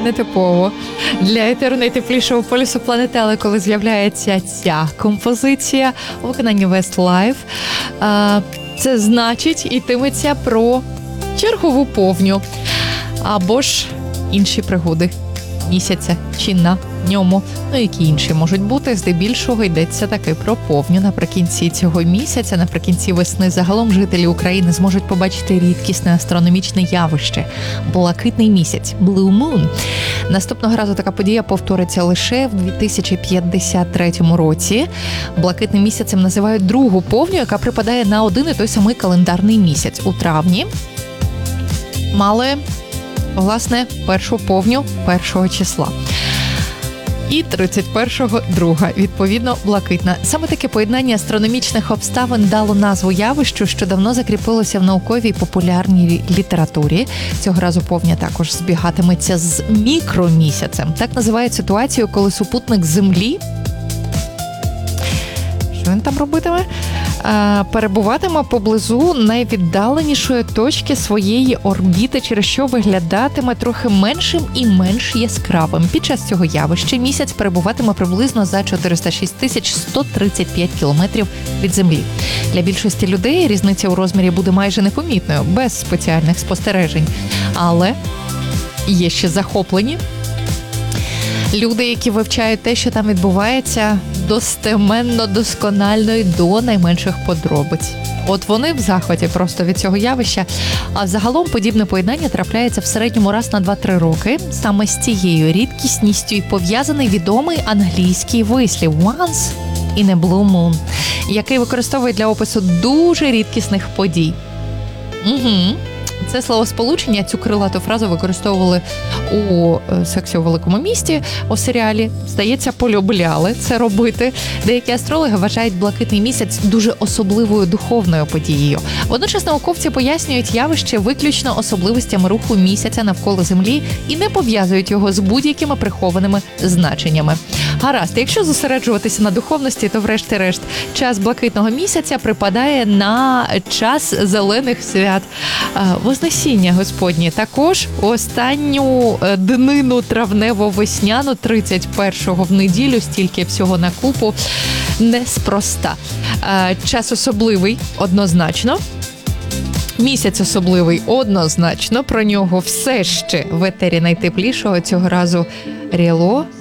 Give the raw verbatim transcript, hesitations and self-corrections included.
нетипово для етеру найтеплішого полюсу планети, але коли з'являється ця композиція у виконанні Westlife, це значить йтиметься про чергову повню або ж інші пригоди місяця чи на ньому. Ну, які інші можуть бути. Здебільшого йдеться таки про повню. Наприкінці цього місяця, наприкінці весни, загалом жителі України зможуть побачити рідкісне астрономічне явище – блакитний місяць – Blue Moon. Наступного разу така подія повториться лише в дві тисячі п'ятдесят третьому році. Блакитним місяцем називають другу повню, яка припадає на один і той самий календарний місяць. У травні мали, власне, першу повню першого числа. І тридцять першого друга, відповідно, блакитна. Саме таке поєднання астрономічних обставин дало назву явищу, що давно закріпилося в науковій і популярній літературі. Цього разу повня також збігатиметься з мікромісяцем. Так називають ситуацію, коли супутник Землі, що він там робитиме? Перебуватиме поблизу найвіддаленішої точки своєї орбіти, через що виглядатиме трохи меншим і менш яскравим. Під час цього явища місяць перебуватиме приблизно за чотириста шість тисяч сто тридцять п'ять кілометрів від Землі. Для більшості людей різниця у розмірі буде майже непомітною, без спеціальних спостережень. Але є ще захоплені люди, які вивчають те, що там відбувається, достеменно, досконально і до найменших подробиць. От вони в захваті просто від цього явища. А загалом подібне поєднання трапляється в середньому раз на два-три роки. Саме з цією рідкісністю і пов'язаний відомий англійський вислів «once in a blue moon», який використовують для опису дуже рідкісних подій. Угу. Це словосполучення, цю крилату фразу використовували у «Сексі у великому місті», у серіалі. Здається, полюбляли це робити. Деякі астрологи вважають блакитний місяць дуже особливою духовною подією. Водночас науковці пояснюють явище виключно особливостями руху місяця навколо Землі і не пов'язують його з будь-якими прихованими значеннями. Гаразд, якщо зосереджуватися на духовності, то врешті-решт час блакитного місяця припадає на час зелених свят. Вознесіння Господнє. Також останню днину травнево-весняну, тридцять першого в неділю, стільки всього на купу, неспроста. Час особливий, однозначно. Місяць особливий, однозначно. Про нього все ще в етері найтеплішого. Цього разу Ріло